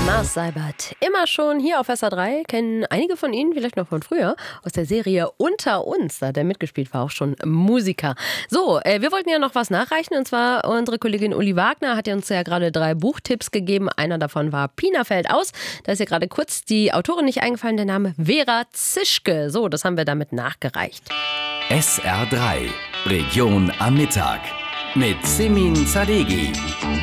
Lars Seibert, immer schon hier auf SR3, kennen einige von Ihnen vielleicht noch von früher aus der Serie Unter uns. Da hat er mitgespielt, war auch schon Musiker. So, wir wollten ja noch was nachreichen, und zwar unsere Kollegin Uli Wagner hat uns ja gerade 3 Buchtipps gegeben. Einer davon war Pina fällt aus. Da ist ja gerade kurz die Autorin nicht eingefallen, der Name Vera Zischke. So, das haben wir damit nachgereicht. SR3, Region am Mittag mit Simin Zadegi.